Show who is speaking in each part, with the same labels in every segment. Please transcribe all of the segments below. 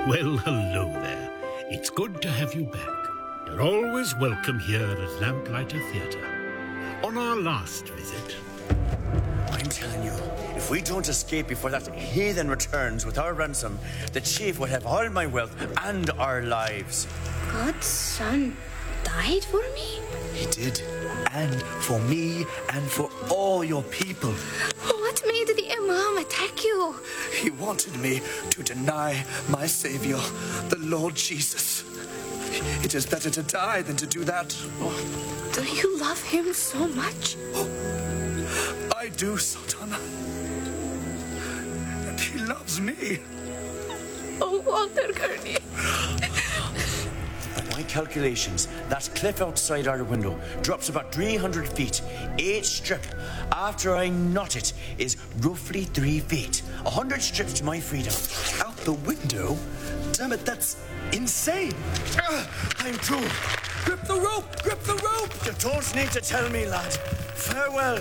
Speaker 1: Well, hello there. It's good to have you back. You're always welcome here at Lamplighter Theatre. On our last visit...
Speaker 2: I'm telling you, if we don't escape before that heathen returns with our ransom, the chief will have all my wealth and our lives.
Speaker 3: God's son died for me?
Speaker 4: He did. And for me and for all your people.
Speaker 3: What made the Imam attack you?
Speaker 4: He wanted me to deny my Savior, the Lord Jesus. It is better to die than to do that.
Speaker 3: Do you love him so much?
Speaker 4: I do, Sultana. And he loves me.
Speaker 3: Oh, Walter Gurney.
Speaker 2: By my calculations, that cliff outside our window drops about 300 feet. Each strip, after I knot it, is roughly 3 feet. 100 strips to my freedom.
Speaker 4: Out the window? Damn it, that's insane.
Speaker 2: I'm through.
Speaker 4: Grip the rope! Grip the rope!
Speaker 2: You don't need to tell me, lad. Farewell.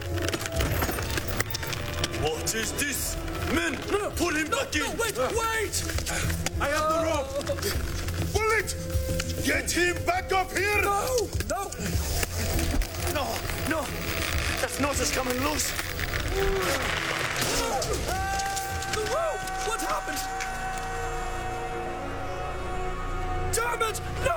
Speaker 2: What is this? Men, pull him back in.
Speaker 4: No, wait!
Speaker 2: I have the rope. Bullet! Get him back up here!
Speaker 4: No!
Speaker 2: No! That knot is coming loose.
Speaker 4: The rope! What happened? Damn it! No!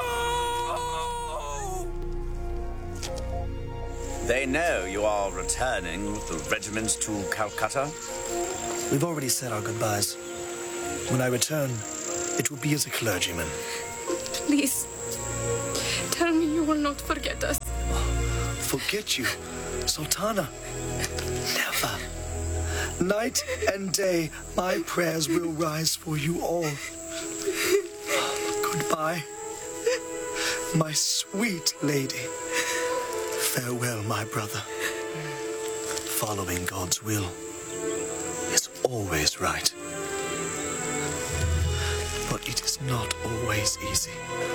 Speaker 2: They know you are returning with the regiment to Calcutta.
Speaker 4: We've already said our goodbyes. When I return, it will be as a clergyman.
Speaker 3: Please, tell me you will not forget us.
Speaker 4: Forget you, Sultana? Never. Night and day, my prayers will rise for you all. Goodbye, my sweet lady. Farewell, my brother. Following God's will is always right. But it is not always easy.